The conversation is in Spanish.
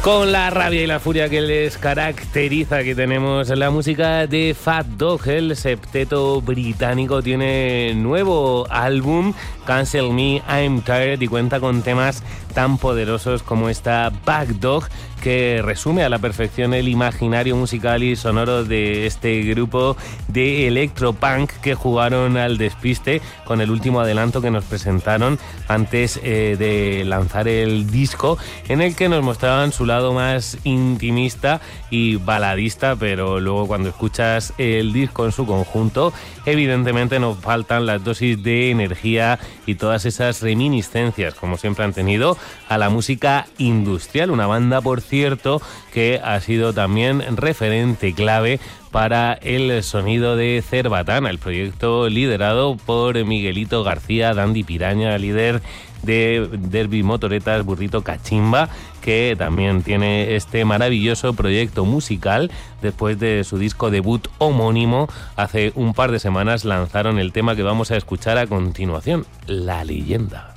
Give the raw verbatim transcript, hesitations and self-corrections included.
Con la rabia y la furia que les caracteriza, aquí tenemos la música de Fat Dog. El septeto británico tiene nuevo álbum, Cancel Me, I'm Tired, y cuenta con temas tan poderosos como esta Back Dog, que resume a la perfección el imaginario musical y sonoro de este grupo de electropunk que jugaron al despiste con el último adelanto que nos presentaron antes eh, de lanzar el disco, en el que nos mostraban su lado más intimista y baladista, pero luego cuando escuchas el disco en su conjunto, evidentemente nos faltan las dosis de energía y todas esas reminiscencias, como siempre han tenido, a la música industrial, una banda, por cierto, que ha sido también referente clave para el sonido de Cerbatana, el proyecto liderado por Miguelito García, Dandy Piraña, líder de Derby Motoretas, Burrito Cachimba, que también tiene este maravilloso proyecto musical. Después de su disco debut homónimo, hace un par de semanas lanzaron el tema que vamos a escuchar a continuación, La Leyenda.